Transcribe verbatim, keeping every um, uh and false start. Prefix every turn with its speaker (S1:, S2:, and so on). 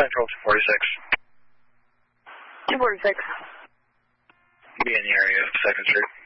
S1: Central two forty-six.
S2: two forty-six.
S1: Be in the area of second Street.